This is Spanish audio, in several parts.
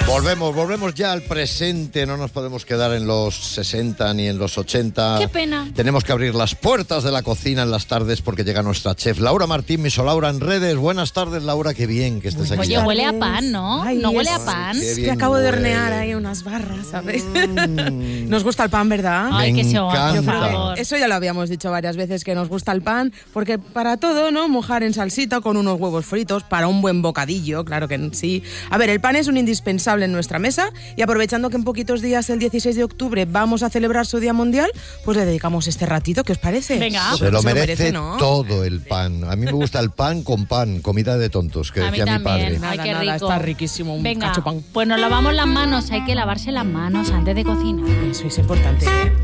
Volvemos ya al presente, no nos podemos quedar en los 60 ni en los 80. Qué pena. Tenemos que abrir las puertas de la cocina en las tardes porque llega nuestra chef Laura Martín, Miso Laura en redes. Buenas tardes, Laura, qué bien que estés aquí. Oye, huele a pan, ¿no? Ay, ¿No huele a pan? Es que acabo de hornear ahí unas barras, ¿sabes? Nos gusta el pan, ¿verdad? Ay, qué se va, por encanta. favor. Eso ya lo habíamos dicho varias veces, que nos gusta el pan, porque para todo, ¿no? Mojar en salsita con unos huevos fritos, para un buen bocadillo, claro que sí. A ver, el pan es un indispensable en nuestra mesa y aprovechando que en poquitos días, el 16 de octubre, vamos a celebrar su Día Mundial, pues le dedicamos este ratito, ¿qué os parece? Venga. Se lo merece, ¿no? todo el pan. A mí me gusta el pan con pan, comida de tontos, que A mí decía mi también. padre. Ay, qué rico. Está riquísimo un Venga, cachopán. pues nos lavamos las manos. Hay que lavarse las manos antes de cocinar. Eso es importante.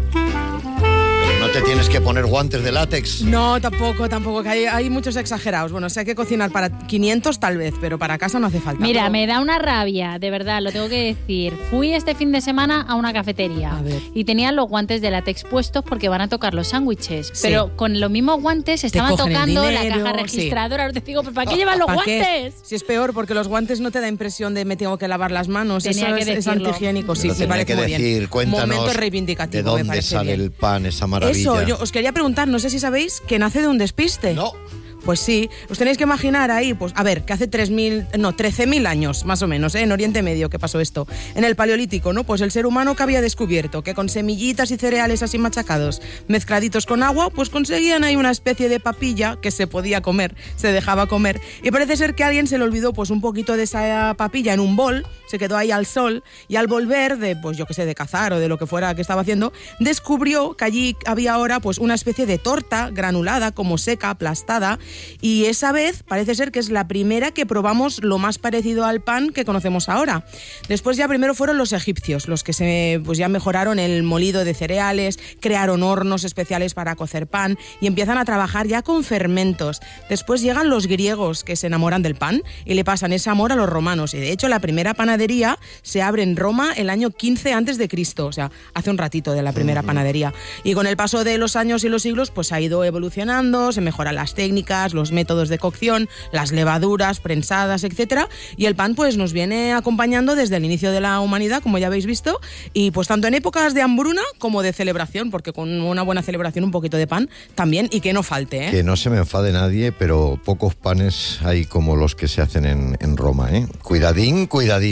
No te tienes que poner guantes de látex. No, tampoco, que hay muchos exagerados. Bueno, si hay que cocinar para 500 tal vez, pero para casa no hace falta. Mira, Pero- me da una rabia, de verdad, lo tengo que decir. Fui este fin de semana a una cafetería A ver. y tenían los guantes de látex puestos porque van a tocar los sándwiches. Sí. Pero con los mismos guantes estaban cogen el tocando la dinero, caja sí. registradora. Te digo, ¿pero para qué llevan los ¿Para qué? guantes? Si es peor, porque los guantes no te da impresión de me tengo que lavar las manos. Tenía Eso que es decirlo. antihigiénico, sí, Lo me tenía parece que muy decir, bien. cuéntanos Momento reivindicativo, de dónde me parece sale bien. el pan, esa maravilla. Eso, yo os quería preguntar, no sé si sabéis que nace de un despiste. No. Pues sí, os tenéis que imaginar ahí, pues a ver, que hace 13.000 años, más o menos, en Oriente Medio, que pasó esto. En el Paleolítico, ¿no? Pues el ser humano que había descubierto que con semillitas y cereales así machacados, mezcladitos con agua, pues conseguían ahí una especie de papilla que se podía comer, se dejaba comer. Y parece ser que a alguien se le olvidó pues un poquito de esa papilla en un bol, se quedó ahí al sol, y al volver de, pues yo qué sé, de cazar o de lo que fuera que estaba haciendo, descubrió que allí había ahora pues una especie de torta granulada, como seca, aplastada. Y esa vez parece ser que es la primera que probamos lo más parecido al pan que conocemos ahora. Después ya primero fueron los egipcios, los que pues ya mejoraron el molido de cereales, crearon hornos especiales para cocer pan y empiezan a trabajar ya con fermentos. Después llegan los griegos, que se enamoran del pan y le pasan ese amor a los romanos. Y de hecho la primera panadería se abre en Roma el año 15 a.C., o sea, hace un ratito de la primera panadería. Y con el paso de los años y los siglos pues ha ido evolucionando, se mejoran las técnicas, los métodos de cocción, las levaduras, prensadas, etcétera, y el pan pues nos viene acompañando desde el inicio de la humanidad, como ya habéis visto, y pues tanto en épocas de hambruna como de celebración, porque con una buena celebración un poquito de pan también, y que no falte, ¿eh? Que no se me enfade nadie, pero pocos panes hay como los que se hacen en Roma, ¿eh? Cuidadín.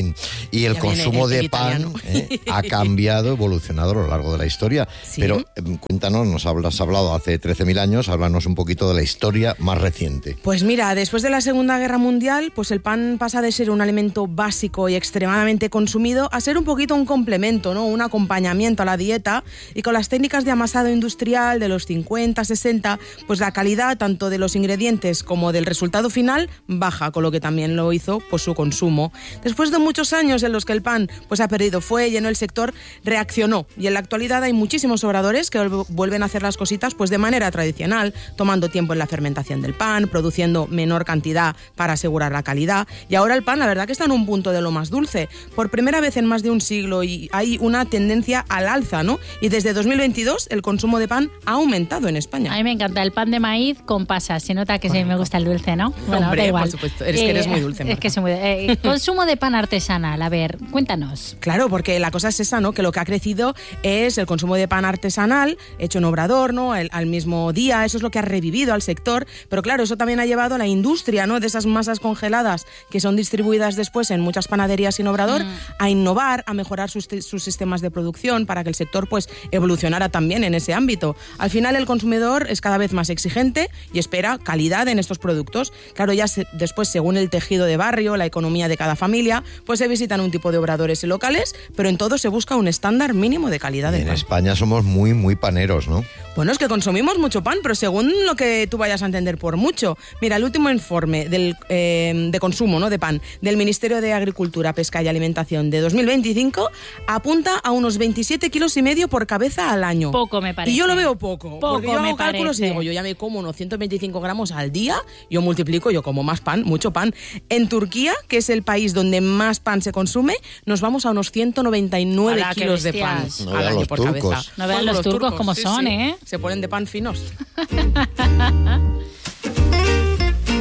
Y el Ya consumo viene el de pan italiano. ha cambiado, evolucionado a lo largo de la historia. Sí. Pero cuéntanos, nos has hablado hace 13.000 años, háblanos un poquito de la historia más reciente. Pues mira, después de la Segunda Guerra Mundial, pues el pan pasa de ser un alimento básico y extremadamente consumido a ser un poquito un complemento, ¿no? Un acompañamiento a la dieta, y con las técnicas de amasado industrial de los 50, 60, pues la calidad tanto de los ingredientes como del resultado final baja, con lo que también lo hizo pues su consumo. Después de muchos años en los que el pan pues ha perdido fuelle, ¿no? El sector reaccionó y en la actualidad hay muchísimos obradores que vuelven a hacer las cositas pues de manera tradicional, tomando tiempo en la fermentación del pan, produciendo menor cantidad para asegurar la calidad. Y ahora el pan, la verdad que está en un punto de lo más dulce. Por primera vez en más de un siglo y hay una tendencia al alza, ¿no? Y desde 2022 el consumo de pan ha aumentado en España. A mí me encanta el pan de maíz con pasas. Se nota que sí, me gusta el dulce, ¿no? Bueno, Hombre, da igual. por supuesto. Que eres muy dulce, Marta. Es que soy muy consumo de pan artesanal. A ver, cuéntanos. Claro, porque la cosa es esa, ¿no? Que lo que ha crecido es el consumo de pan artesanal, hecho en obrador, ¿no? Al mismo día, eso es lo que ha revivido al sector. Pero claro, eso también ha llevado a la industria, ¿no? De esas masas congeladas que son distribuidas después en muchas panaderías sin obrador, a innovar, a mejorar sus sistemas de producción para que el sector pues evolucionara también en ese ámbito. Al final el consumidor es cada vez más exigente y espera calidad en estos productos. Claro, ya después, según el tejido de barrio, la economía de cada familia, pues se visitan un tipo de obradores locales, pero en todo se busca un estándar mínimo de calidad de En pan. España somos muy paneros, ¿no? Bueno, es que consumimos mucho pan, pero según lo que tú vayas a entender por mucho. Mira, el último informe de consumo, ¿no? De pan del Ministerio de Agricultura, Pesca y Alimentación de 2025 apunta a unos 27,5 kilos por cabeza al año. Poco me parece. Y yo lo veo poco. Porque yo me hago cálculos y parece. digo, yo ya me como unos 125 gramos al día, yo multiplico, yo como más pan, mucho pan. En Turquía, que es el país donde más pan se consume, nos vamos a unos 199 ¡Hala, qué kilos de pan bestias! No al vean año los por turcos. cabeza. No vean Bueno, los turcos como son, ¿eh? Se ponen de pan finos.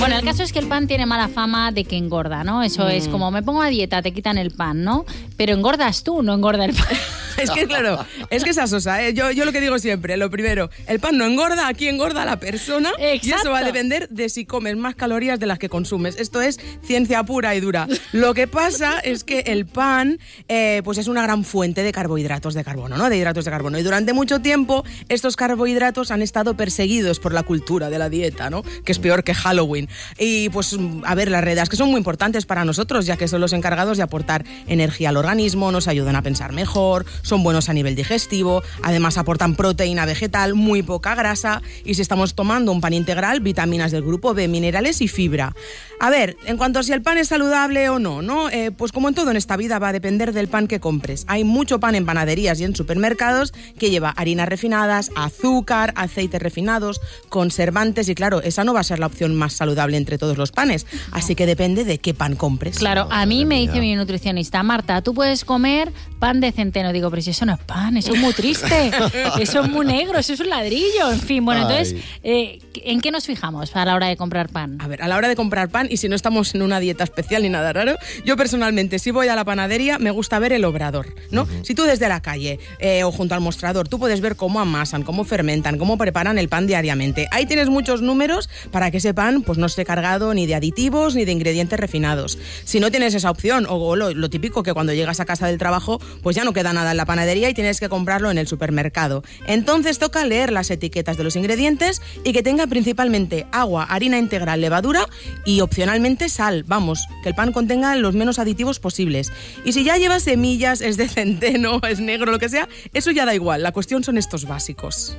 Bueno, el caso es que el pan tiene mala fama de que engorda, ¿no? Eso es como me pongo a dieta, te quitan el pan, ¿no? Pero engordas tú, no engorda el pan. Es que claro, es que esa sosa, ¿eh? Yo lo que digo siempre, lo primero, el pan no engorda, aquí engorda la persona. Exacto. Y eso va a depender de si comes más calorías de las que consumes. Esto es ciencia pura y dura. Lo que pasa es que el pan pues es una gran fuente de carbohidratos de carbono, ¿no? De hidratos de carbono. Y durante mucho tiempo estos carbohidratos han estado perseguidos por la cultura de la dieta, ¿no? Que es peor que Halloween. Y pues, a ver, las redes que son muy importantes para nosotros, ya que son los encargados de aportar energía al organismo, nos ayudan a pensar mejor, son buenos a nivel digestivo, además aportan proteína vegetal, muy poca grasa, y si estamos tomando un pan integral, vitaminas del grupo B, minerales y fibra. A ver, en cuanto a si el pan es saludable o no, pues como en todo en esta vida va a depender del pan que compres. Hay mucho pan en panaderías y en supermercados que lleva harinas refinadas, azúcar, aceites refinados, conservantes, y claro, esa no va a ser la opción más saludable entre todos los panes, así que depende de qué pan compres. Claro, a mí me dice mi nutricionista, Marta, tú puedes comer pan de centeno. Digo, pero si eso no es pan, eso es muy triste, eso es muy negro, eso es un ladrillo. En fin, bueno, entonces, ¿en qué nos fijamos a la hora de comprar pan? A ver, a la hora de comprar pan, y si no estamos en una dieta especial ni nada raro, yo personalmente, si voy a la panadería, me gusta ver el obrador, ¿no? Si tú desde la calle o junto al mostrador, tú puedes ver cómo amasan, cómo fermentan, cómo preparan el pan diariamente. Ahí tienes muchos números para que ese pan pues no esté cargado ni de aditivos ni de ingredientes refinados. Si no tienes esa opción, o lo típico que cuando llegas a casa del trabajo, pues ya no queda nada en la panadería y tienes que comprarlo en el supermercado. Entonces toca leer las etiquetas de los ingredientes y que tenga principalmente agua, harina integral, levadura y opcionalmente sal. Vamos, que el pan contenga los menos aditivos posibles. Y si ya lleva semillas, es de centeno, es negro, lo que sea, eso ya da igual. La cuestión son estos básicos.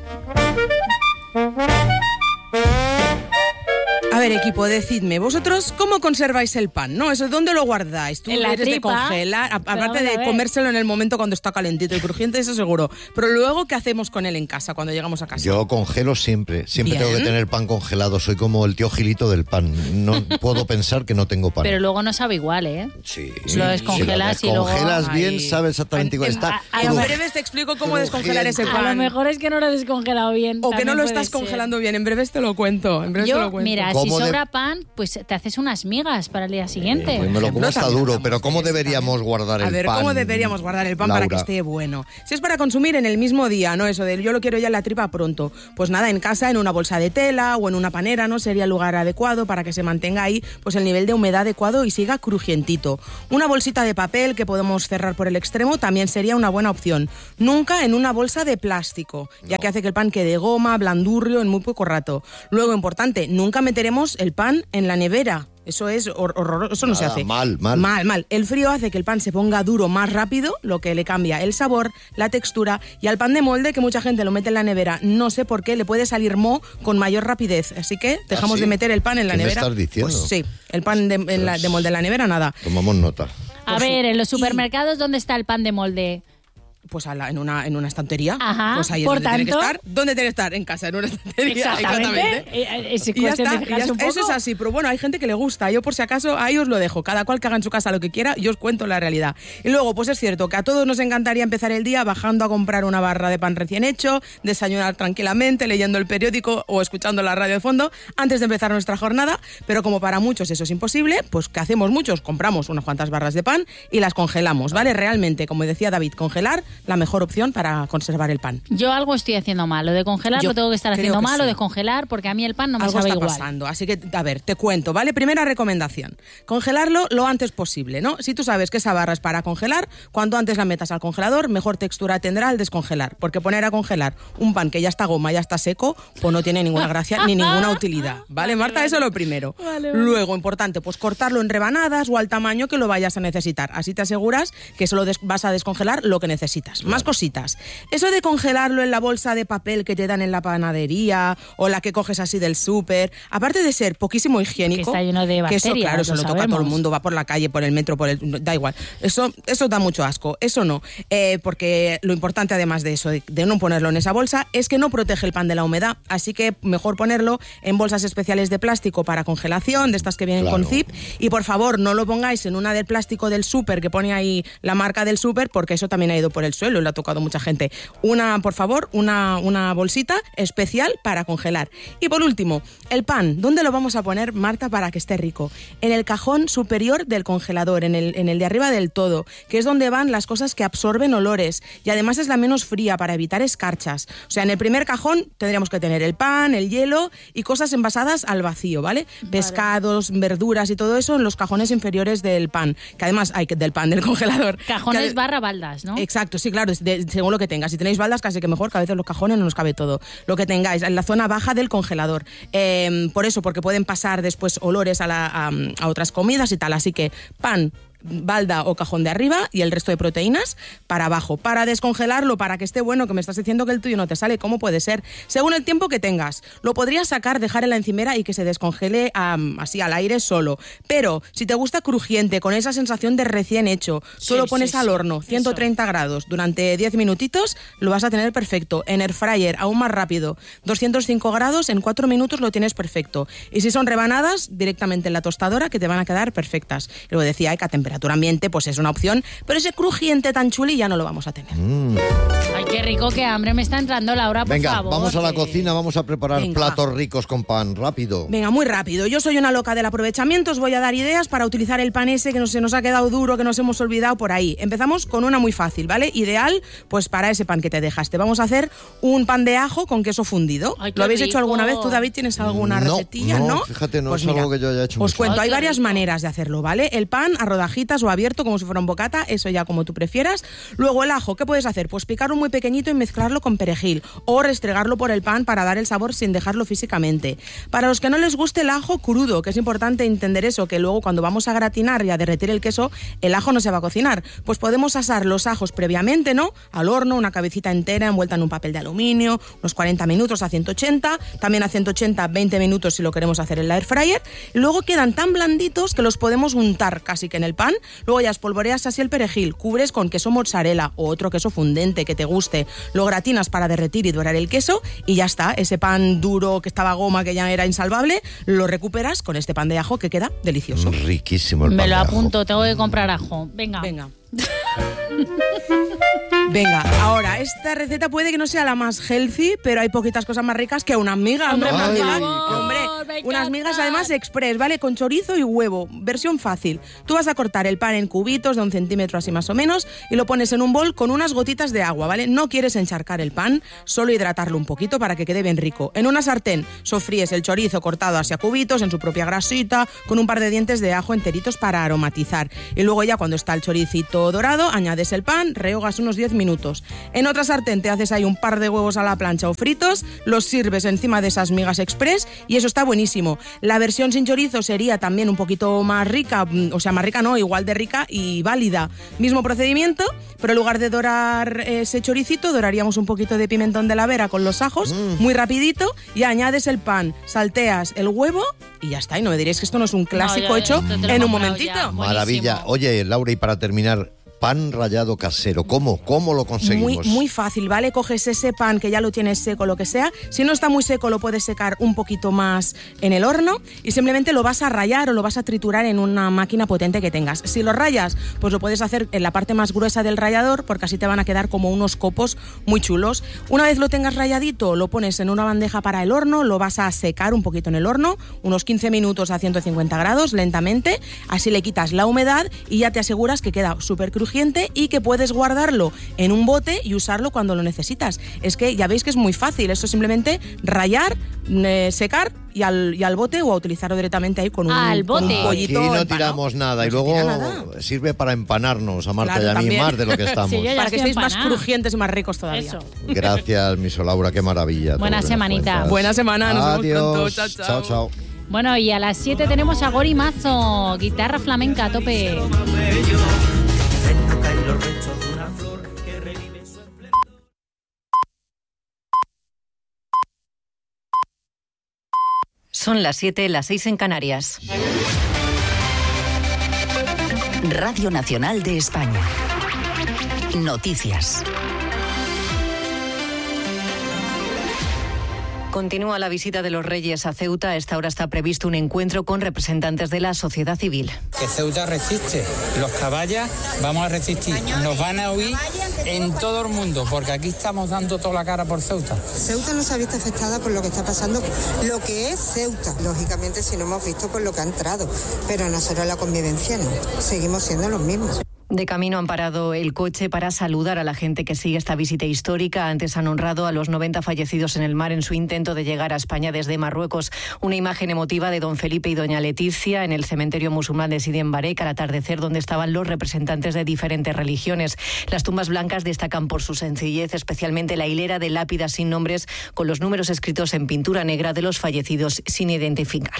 A ver, equipo, decidme, ¿vosotros cómo conserváis el pan? ¿No? Eso, ¿dónde lo guardáis? ¿Tú en la eres tripa, de congelar? Aparte de comérselo en el momento cuando está calentito y crujiente, eso seguro. Pero luego, ¿qué hacemos con él en casa, cuando llegamos a casa? Yo congelo siempre. Siempre Bien. tengo que tener pan congelado. Soy como el tío Gilito del pan. No puedo pensar que no tengo pan. Pero luego no sabe igual, ¿eh? Sí. Lo descongelas si y lo luego... descongelas bien, Ay. sabe exactamente igual. Está En breves te explico cómo descongelar ese A pan. lo mejor es que no lo he descongelado bien. O que también no lo puede estás ser. congelando bien. En breves te lo cuento. Yo, mira, si ¿Cómo sobra pan, pues te haces unas migas para el día siguiente. Pues me lo como, está también duro, hablamos pero ¿cómo de esto, deberíamos guardar el pan? A ver, ¿cómo deberíamos guardar el pan para que Laura? esté bueno? Si es para consumir en el mismo día, ¿no? Eso de yo lo quiero ya en la tripa pronto. Pues nada, en casa, en una bolsa de tela o en una panera, ¿no? Sería el lugar adecuado para que se mantenga ahí pues el nivel de humedad adecuado y siga crujientito. Una bolsita de papel que podemos cerrar por el extremo también sería una buena opción. Nunca en una bolsa de plástico, ya que hace que el pan quede goma, blandurrio en muy poco rato. Luego, importante, nunca meteremos el pan en la nevera. Eso es horroroso, eso no se hace. Mal. El frío hace que el pan se ponga duro más rápido, lo que le cambia el sabor, la textura, y al pan de molde, que mucha gente lo mete en la nevera, no sé por qué, le puede salir moho con mayor rapidez. Así que dejamos ¿sí? de meter el pan en la ¿Qué me nevera. estás diciendo? Pues sí, el pan de molde en la nevera, nada. Tomamos nota. A ver, en los supermercados, ¿dónde está el pan de molde? Pues en una estantería. Ajá, Pues ahí es por donde tiene que tanto- estar. ¿Dónde tiene que estar? En casa, en una estantería. Exactamente. Es Y ya cuestión está, de fijarse un eso poco. es así, pero bueno, hay gente que le gusta. Yo, por si acaso, ahí os lo dejo. Cada cual que haga en su casa lo que quiera, yo os cuento la realidad. Y luego, pues es cierto que a todos nos encantaría empezar el día bajando a comprar una barra de pan recién hecho, desayunar tranquilamente, leyendo el periódico o escuchando la radio de fondo antes de empezar nuestra jornada, pero como para muchos eso es imposible, pues ¿qué hacemos muchos? Compramos unas cuantas barras de pan y las congelamos, ¿vale? Realmente, como decía David, congelar, la mejor opción para conservar el pan. Yo algo estoy haciendo mal. Lo de congelar Yo lo tengo que estar creo haciendo que mal, o sí. descongelar, porque a mí el pan no me Algo sabe está igual. pasando, así que, a ver, te cuento, ¿vale? Primera recomendación, congelarlo lo antes posible, ¿no? Si tú sabes que esa barra es para congelar, cuanto antes la metas al congelador, mejor textura tendrá al descongelar, porque poner a congelar un pan que ya está goma, ya está seco, pues no tiene ninguna gracia ni ninguna utilidad, ¿vale, Marta? Eso es lo primero. Vale. Luego, importante, pues cortarlo en rebanadas o al tamaño que lo vayas a necesitar, así te aseguras que solo vas a descongelar lo que necesitas. Más cositas. Eso de congelarlo en la bolsa de papel que te dan en la panadería o la que coges así del súper, aparte de ser poquísimo higiénico, Que está lleno de que eso, bacterias, claro, eso lo lo toca a todo el sabemos. mundo, va por la calle, por el metro, da igual. Eso da mucho asco, eso no. Porque lo importante, además de eso, de no ponerlo en esa bolsa, es que no protege el pan de la humedad. Así que mejor ponerlo en bolsas especiales de plástico para congelación, de estas que vienen Claro. con zip. Y por favor, no lo pongáis en una del plástico del súper que pone ahí la marca del súper, porque eso también ha ido por el el suelo, lo ha tocado mucha gente. Por favor, una bolsita especial para congelar. Y por último, el pan. ¿Dónde lo vamos a poner, Marta, para que esté rico? En el cajón superior del congelador, en el de arriba del todo, que es donde van las cosas que absorben olores y además es la menos fría para evitar escarchas. O sea, en el primer cajón tendríamos que tener el pan, el hielo y cosas envasadas al vacío, ¿vale? Pescados, verduras y todo eso en los cajones inferiores del pan, que además hay del congelador. Cajones barra baldas, ¿no? Exacto, sí, claro, según lo que tengas. Si tenéis baldas, casi que mejor, que a veces los cajones no nos cabe todo. Lo que tengáis, en la zona baja del congelador. Por eso, porque pueden pasar después olores a otras comidas y tal. Así que pan, balda o cajón de arriba y el resto de proteínas para abajo. Para descongelarlo, para que esté bueno, que me estás diciendo que el tuyo no te sale, ¿cómo puede ser? Según el tiempo que tengas. Lo podrías sacar, dejar en la encimera y que se descongele así al aire solo. Pero si te gusta crujiente, con esa sensación de recién hecho, tú lo pones al horno, 130 grados, durante 10 minutitos, lo vas a tener perfecto. En air fryer, aún más rápido, 205 grados, en 4 minutos lo tienes perfecto. Y si son rebanadas, directamente en la tostadora, que te van a quedar perfectas. Y lo decía, que a temperatura ambiente pues es una opción, pero ese crujiente tan chuli ya no lo vamos a tener. Ay, qué rico, qué hambre me está entrando, Laura, por favor. Venga, vamos a la cocina, vamos a preparar platos ricos con pan, rápido. Venga, muy rápido. Yo soy una loca del aprovechamiento, os voy a dar ideas para utilizar el pan ese que se nos ha quedado duro, que nos hemos olvidado por ahí. Empezamos con una muy fácil, ¿vale? Ideal, pues para ese pan que te dejaste. Vamos a hacer un pan de ajo con queso fundido. Ay, ¿Lo habéis rico. hecho alguna vez? ¿Tú, David, tienes alguna recetilla? No, fíjate, no pues es algo que yo haya hecho Os mucho. cuento, hay qué varias rico. maneras de hacerlo, ¿vale? El pan a rodajitas o abierto como si fuera un bocata, eso ya como tú prefieras. Luego el ajo, ¿qué puedes hacer? Pues picarlo muy pequeñito y mezclarlo con perejil o restregarlo por el pan para dar el sabor sin dejarlo físicamente. Para los que no les guste el ajo crudo, que es importante entender eso, que luego cuando vamos a gratinar y a derretir el queso, el ajo no se va a cocinar. Pues podemos asar los ajos previamente, ¿no? Al horno, una cabecita entera envuelta en un papel de aluminio, unos 40 minutos a 180, también a 180, 20 minutos si lo queremos hacer en la air fryer. Y luego quedan tan blanditos que los podemos untar casi que en el pan. Luego ya espolvoreas así el perejil, cubres con queso mozzarella o otro queso fundente que te guste, lo gratinas para derretir y dorar el queso y ya está, ese pan duro que estaba goma, que ya era insalvable, lo recuperas con este pan de ajo que queda delicioso. Riquísimo el pan Me lo de ajo. apunto, tengo que comprar ajo. Venga. Venga, ahora, esta receta puede que no sea la más healthy, pero hay poquitas cosas más ricas que unas migas, Hombre, ¿no? por Marta? favor, Hombre, me unas encanta. migas además express, ¿vale? Con chorizo y huevo, versión fácil. Tú vas a cortar el pan en cubitos de 1 centímetro así más o menos y lo pones en un bol con unas gotitas de agua, ¿vale? No quieres encharcar el pan, solo hidratarlo un poquito para que quede bien rico. En una sartén sofríes el chorizo cortado hacia cubitos en su propia grasita, con un par de dientes de ajo enteritos para aromatizar. Y luego ya cuando está el choricito dorado, añades el pan, rehogas unos 10 minutos. En otra sartén te haces ahí un par de huevos a la plancha o fritos, los sirves encima de esas migas express y eso está buenísimo. La versión sin chorizo sería también un poquito más rica, o sea, más rica no, igual de rica y válida. Mismo procedimiento, pero en lugar de dorar ese choricito, doraríamos un poquito de pimentón de la Vera con los ajos, muy rapidito, y añades el pan, salteas el huevo y ya está. Y no me diréis que esto no es un clásico No, hecho esto te lo he en un comprado momentito. ya. Maravilla. Buenísimo. Oye, Laura, y para terminar, pan rallado casero, ¿cómo lo conseguimos? Muy fácil, ¿vale? Coges ese pan que ya lo tienes seco, lo que sea. Si no está muy seco, lo puedes secar un poquito más en el horno y simplemente lo vas a rallar o lo vas a triturar en una máquina potente que tengas. Si lo rayas, pues lo puedes hacer en la parte más gruesa del rallador porque así te van a quedar como unos copos muy chulos. Una vez lo tengas ralladito, lo pones en una bandeja para el horno, lo vas a secar un poquito en el horno, unos 15 minutos a 150 grados lentamente. Así le quitas la humedad y ya te aseguras que queda súper crujiente y que puedes guardarlo en un bote y usarlo cuando lo necesitas. Es que ya veis que es muy fácil, eso es simplemente rallar, secar y al bote o a utilizarlo directamente ahí con un, Al con un bote. pollito Aquí no empanado. tiramos nada y No se luego tira nada. sirve para empanarnos a Marta Claro, y a mí también. más de lo que estamos. Sí, yo ya Para que estoy estéis más empanada. crujientes y más ricos todavía. Eso. Gracias, miso Laura, qué maravilla. todo Buena lo que nos semanita. cuentas. Buena semana, nos vemos Adiós. pronto. Chao, chao. Chao. Bueno, y a las 7 tenemos a Gori Mazo, guitarra flamenca a tope. Son las 7, las 6 en Canarias. Radio Nacional de España. Noticias. Continúa la visita de los Reyes a Ceuta. A esta hora está previsto un encuentro con representantes de la sociedad civil. Que Ceuta resiste. Los caballas vamos a resistir. Nos van a oír en todo el mundo, porque aquí estamos dando toda la cara por Ceuta. Ceuta no se ha visto afectada por lo que está pasando, lo que es Ceuta. Lógicamente, si no hemos visto por lo que ha entrado, pero nosotros la convivencia no. Seguimos siendo los mismos. De camino han parado el coche para saludar a la gente que sigue esta visita histórica. Antes han honrado a los 90 fallecidos en el mar en su intento de llegar a España desde Marruecos. Una imagen emotiva de don Felipe y doña Leticia en el cementerio musulmán de Sidi en Barek al atardecer, donde estaban los representantes de diferentes religiones. Las tumbas blancas destacan por su sencillez, especialmente la hilera de lápidas sin nombres con los números escritos en pintura negra de los fallecidos sin identificar.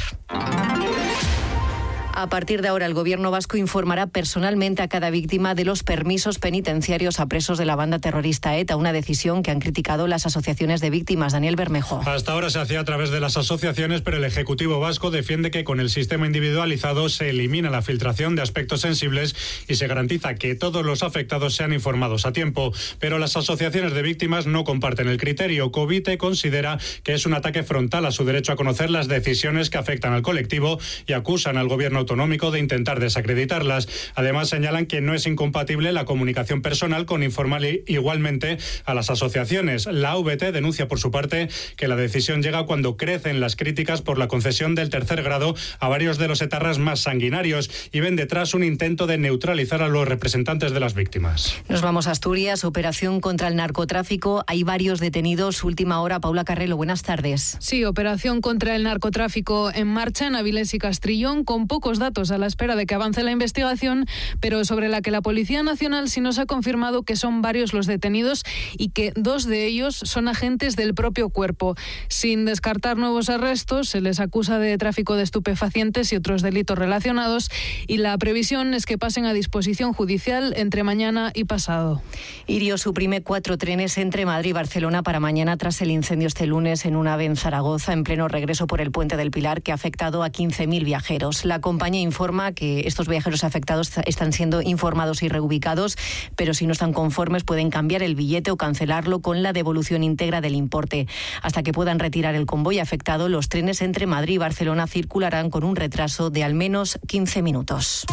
A partir de ahora, el Gobierno vasco informará personalmente a cada víctima de los permisos penitenciarios a presos de la banda terrorista ETA, una decisión que han criticado las asociaciones de víctimas. Daniel Bermejo. Hasta ahora se hacía a través de las asociaciones, pero el Ejecutivo vasco defiende que con el sistema individualizado se elimina la filtración de aspectos sensibles y se garantiza que todos los afectados sean informados a tiempo. Pero las asociaciones de víctimas no comparten el criterio. Covite considera que es un ataque frontal a su derecho a conocer las decisiones que afectan al colectivo y acusan al Gobierno autonómico de intentar desacreditarlas. Además, señalan que no es incompatible la comunicación personal con informar igualmente a las asociaciones. La AVT denuncia por su parte que la decisión llega cuando crecen las críticas por la concesión del tercer grado a varios de los etarras más sanguinarios y ven detrás un intento de neutralizar a los representantes de las víctimas. Nos vamos a Asturias, operación contra el narcotráfico. Hay varios detenidos. Última hora, Paula Carrelo, buenas tardes. Sí, operación contra el narcotráfico en marcha en Avilés y Castrillón, con pocos datos a la espera de que avance la investigación, pero sobre la que la Policía Nacional sí nos ha confirmado que son varios los detenidos y que 2 de ellos son agentes del propio cuerpo. Sin descartar nuevos arrestos, se les acusa de tráfico de estupefacientes y otros delitos relacionados, y la previsión es que pasen a disposición judicial entre mañana y pasado. Irio suprime 4 trenes entre Madrid y Barcelona para mañana tras el incendio este lunes en un AVE en Zaragoza, en pleno regreso por el Puente del Pilar, que ha afectado a 15.000 viajeros. La compañía informa que estos viajeros afectados están siendo informados y reubicados, pero si no están conformes pueden cambiar el billete o cancelarlo con la devolución íntegra del importe. Hasta que puedan retirar el convoy afectado, los trenes entre Madrid y Barcelona circularán con un retraso de al menos 15 minutos.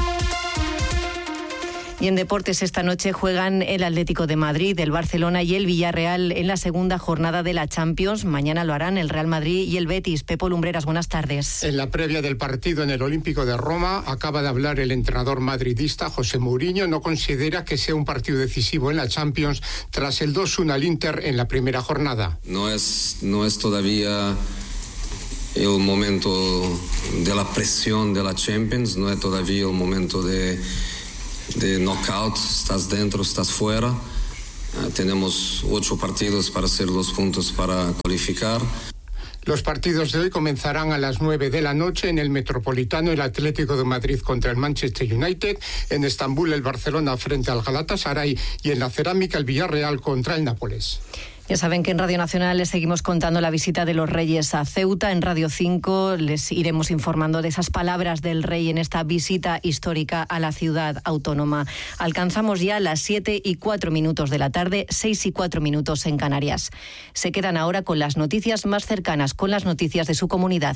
Y en deportes, esta noche juegan el Atlético de Madrid, el Barcelona y el Villarreal en la segunda jornada de la Champions. Mañana lo harán el Real Madrid y el Betis. Pepo Lumbreras, buenas tardes. En la previa del partido en el Olímpico de Roma acaba de hablar el entrenador madridista José Mourinho. No considera que sea un partido decisivo en la Champions tras el 2-1 al Inter en la primera jornada. No es todavía el momento de la presión de la Champions, no es todavía el momento de knockout, estás dentro, estás fuera. Tenemos 8 partidos para hacer los puntos para cualificar. Los partidos de hoy comenzarán a las 9 de la noche en el Metropolitano, el Atlético de Madrid contra el Manchester United, en Estambul el Barcelona frente al Galatasaray y en la Cerámica el Villarreal contra el Nápoles. Ya saben que en Radio Nacional les seguimos contando la visita de los Reyes a Ceuta. En Radio 5 les iremos informando de esas palabras del Rey en esta visita histórica a la ciudad autónoma. Alcanzamos ya las 7:04 de la tarde, 6:04 en Canarias. Se quedan ahora con las noticias más cercanas, con las noticias de su comunidad.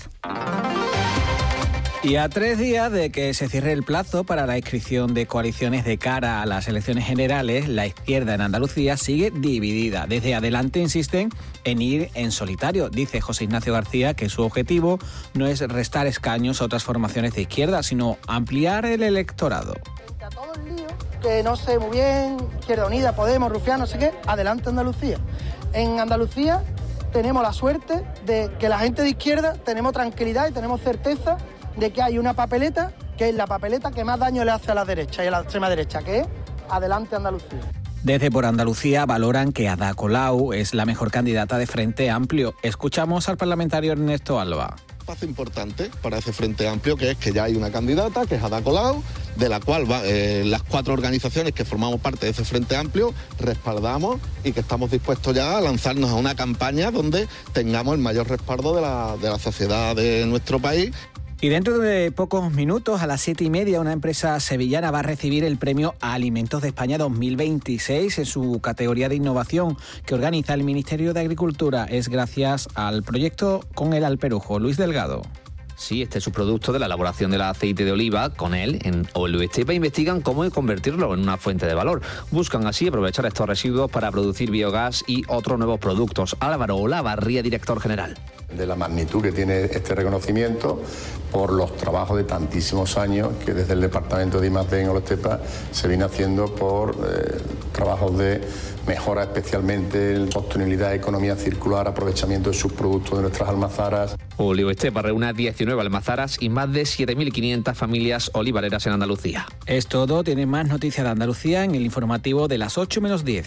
Y a 3 días de que se cierre el plazo para la inscripción de coaliciones de cara a las elecciones generales, la izquierda en Andalucía sigue dividida. Desde Adelante insisten en ir en solitario. Dice José Ignacio García que su objetivo no es restar escaños a otras formaciones de izquierda, sino ampliar el electorado. A todo el lío, que no sé muy bien, Izquierda Unida, Podemos, Rufián, no sé qué, Adelante Andalucía. En Andalucía tenemos la suerte de que la gente de izquierda tenemos tranquilidad y tenemos certeza de que hay una papeleta, que es la papeleta que más daño le hace a la derecha y a la extrema derecha, que es Adelante Andalucía. Desde Por Andalucía valoran que Ada Colau es la mejor candidata de Frente Amplio. Escuchamos al parlamentario Ernesto Alba. Paso importante para ese Frente Amplio, que es que ya hay una candidata, que es Ada Colau, de la cual las 4 organizaciones que formamos parte de ese Frente Amplio respaldamos y que estamos dispuestos ya a lanzarnos a una campaña donde tengamos el mayor respaldo de la sociedad de nuestro país. Y dentro de pocos minutos, a las 7:30, una empresa sevillana va a recibir el premio a Alimentos de España 2026 en su categoría de innovación que organiza el Ministerio de Agricultura. Es gracias al proyecto Con el Alperujo. Luis Delgado. Sí, este es su producto de la elaboración del aceite de oliva. Con él, en Oluestepa, investigan cómo convertirlo en una fuente de valor. Buscan así aprovechar estos residuos para producir biogás y otros nuevos productos. Álvaro Olavarría, director general. De la magnitud que tiene este reconocimiento por los trabajos de tantísimos años que desde el Departamento de I+D en Oluestepa se viene haciendo por trabajos de mejora, especialmente en sostenibilidad, economía circular, aprovechamiento de subproductos de nuestras almazaras. Oluestepa reúne 19 almazaras y más de 7.500 familias olivareras en Andalucía. Es todo. Tienen más noticias de Andalucía en el informativo de las 8 menos 10.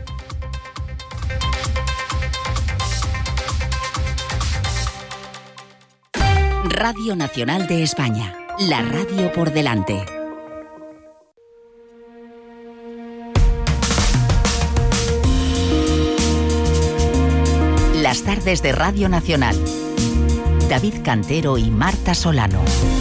Radio Nacional de España, la radio por delante. Las tardes de Radio Nacional. David Cantero y Marta Solano.